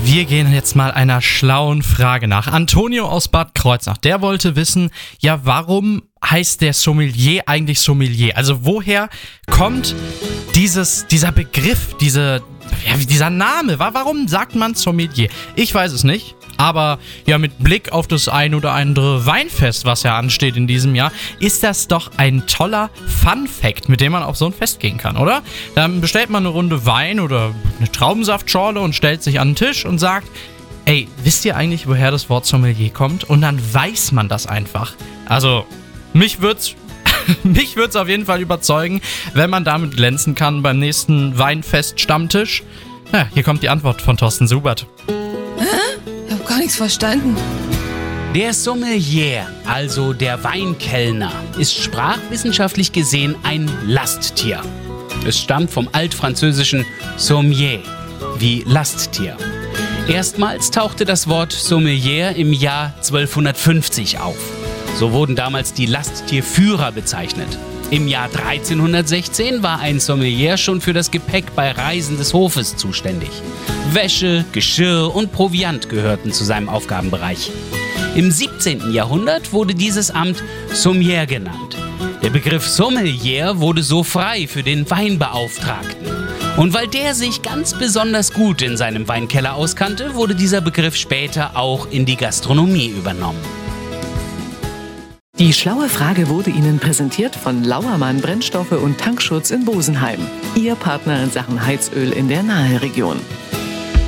Wir gehen jetzt mal einer schlauen Frage nach. Antonio aus Bad Kreuznach, der wollte wissen, ja, warum heißt der Sommelier eigentlich Sommelier? Also woher kommt dieser Begriff, dieser Name? Warum sagt man Sommelier? Ich weiß es nicht. Aber ja, mit Blick auf das ein oder andere Weinfest, was ja ansteht in diesem Jahr, ist das doch ein toller Fun-Fact, mit dem man auf so ein Fest gehen kann, oder? Dann bestellt man eine Runde Wein oder eine Traubensaftschorle und stellt sich an den Tisch und sagt, ey, wisst ihr eigentlich, woher das Wort Sommelier kommt? Und dann weiß man das einfach. Also, mich würd's auf jeden Fall überzeugen, wenn man damit glänzen kann beim nächsten Weinfest-Stammtisch. Ja, hier kommt die Antwort von Thorsten Subert. Ich hab gar nichts verstanden. Der Sommelier, also der Weinkellner, ist sprachwissenschaftlich gesehen ein Lasttier. Es stammt vom altfranzösischen Sommier, wie Lasttier. Erstmals tauchte das Wort Sommelier im Jahr 1250 auf. So wurden damals die Lasttierführer bezeichnet. Im Jahr 1316 war ein Sommelier schon für das Gepäck bei Reisen des Hofes zuständig. Wäsche, Geschirr und Proviant gehörten zu seinem Aufgabenbereich. Im 17. Jahrhundert wurde dieses Amt Sommelier genannt. Der Begriff Sommelier wurde so frei für den Weinbeauftragten. Und weil der sich ganz besonders gut in seinem Weinkeller auskannte, wurde dieser Begriff später auch in die Gastronomie übernommen. Die schlaue Frage wurde Ihnen präsentiert von Lauermann Brennstoffe und Tankschutz in Bosenheim. Ihr Partner in Sachen Heizöl in der Naheregion.